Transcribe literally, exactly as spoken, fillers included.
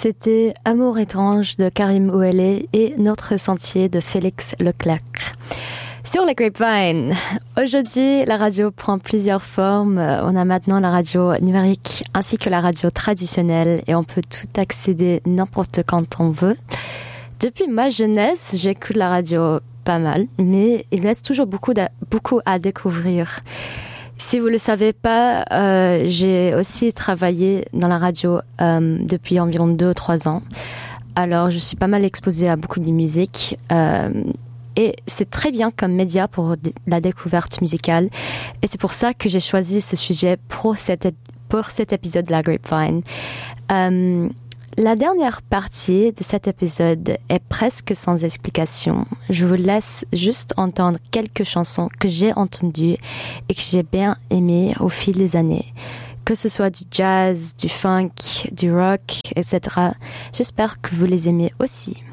c'était Amour étrange de Karim Ouellet et Notre sentier de Félix Leclerc. Sur la Grapevine, aujourd'hui, la radio prend plusieurs formes. On a maintenant la radio numérique ainsi que la radio traditionnelle et on peut tout accéder n'importe quand on veut. Depuis ma jeunesse, j'écoute la radio pas mal, mais il reste toujours beaucoup, de, beaucoup à découvrir. Si vous ne le savez pas, euh, j'ai aussi travaillé dans la radio euh, depuis environ deux ou trois ans. Alors, je suis pas mal exposée à beaucoup de musique. Euh, et c'est très bien comme média pour d- la découverte musicale. Et c'est pour ça que j'ai choisi ce sujet pour cet, ép- pour cet épisode de la Grapevine. Euh, La dernière partie de cet épisode est presque sans explication. Je vous laisse juste entendre quelques chansons que j'ai entendues et que j'ai bien aimées au fil des années. Que ce soit du jazz, du funk, du rock, et cetera. J'espère que vous les aimez aussi.